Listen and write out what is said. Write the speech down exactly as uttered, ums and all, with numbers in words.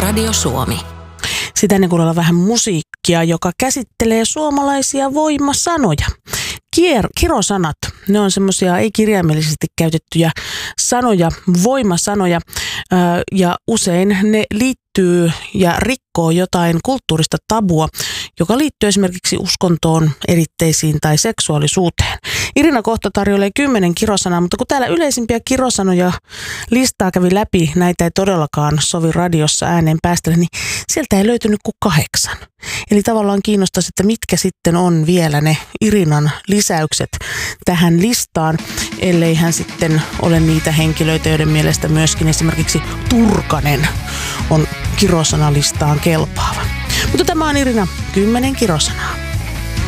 Radio Suomi. Sitä ennen kuunnella vähän musiikkia, joka käsittelee suomalaisia voimasanoja. Kier, kirosanat, ne on semmoisia ei-kirjaimellisesti käytettyjä sanoja, voimasanoja, ja usein ne liittyy ja rikkoo jotain kulttuurista tabua, joka liittyy esimerkiksi uskontoon, eritteisiin tai seksuaalisuuteen. Irina kohta tarjoilee kymmenen kirosanaa, mutta kun täällä yleisimpiä kirosanoja listaa kävi läpi, näitä ei todellakaan sovi radiossa ääneen päästellä, niin sieltä ei löytynyt kuin kahdeksan. Eli tavallaan kiinnostaisi, että mitkä sitten on vielä ne Irinan lisäykset tähän listaan, ellei hän sitten ole niitä henkilöitä, joiden mielestä myöskin esimerkiksi Turkanen on kirosanalistaan kelpaava. Mutta tämä on Irina, kymmenen kirosanaa.